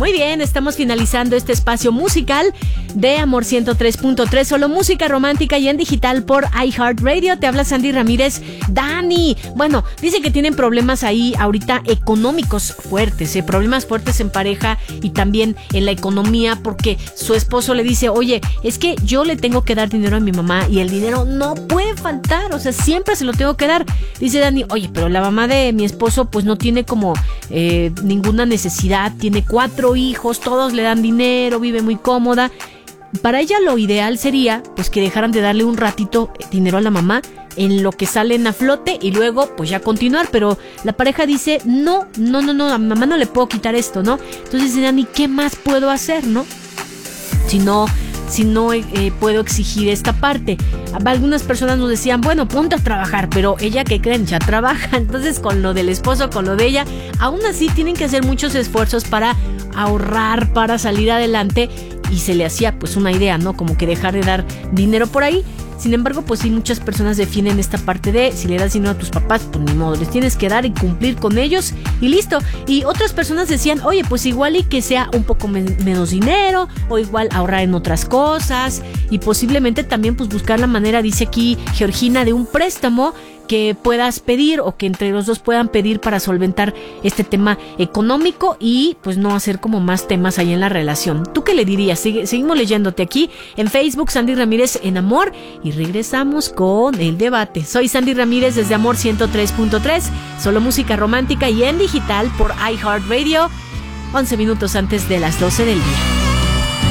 Muy bien, estamos finalizando este espacio musical de Amor 103.3, solo música romántica y en digital por iHeartRadio. Te habla Sandy Ramírez. Dani, bueno, dice que tienen problemas ahí ahorita económicos fuertes, problemas fuertes en pareja y también en la economía, porque su esposo le dice, oye, es que yo le tengo que dar dinero a mi mamá y el dinero no puede faltar, o sea, siempre se lo tengo que dar. Dice Dani, oye, pero la mamá de mi esposo pues no tiene como ninguna necesidad, tiene 4 hijos, todos le dan dinero, vive muy cómoda. Para ella lo ideal sería pues que dejaran de darle un ratito dinero a la mamá en lo que salen a flote y luego pues ya continuar, pero la pareja dice no, a mi mamá no le puedo quitar esto, ¿no? Entonces dice Dani, ¿qué más puedo hacer, no? Si no puedo exigir esta parte. Algunas personas nos decían, bueno, ponte a trabajar, pero ella, ¿qué creen? Ya trabaja. Entonces con lo del esposo, con lo de ella, aún así tienen que hacer muchos esfuerzos para ahorrar, para salir adelante, y se le hacía pues una idea, ¿no? Como que dejar de dar dinero por ahí. Sin embargo, pues sí, muchas personas defienden esta parte de si le das dinero a tus papás, pues ni modo, les tienes que dar y cumplir con ellos y listo. Y otras personas decían, oye, pues igual y que sea un poco menos dinero, o igual ahorrar en otras cosas, y posiblemente también pues buscar la manera, dice aquí Georgina, de un préstamo que puedas pedir o que entre los dos puedan pedir para solventar este tema económico y pues no hacer como más temas ahí en la relación. ¿Tú qué le dirías? Seguimos leyéndote aquí en Facebook, Sandy Ramírez en Amor, y regresamos con el debate. Soy Sandy Ramírez desde Amor 103.3, solo música romántica y en digital por iHeartRadio, 11 minutos antes de las 12 del día.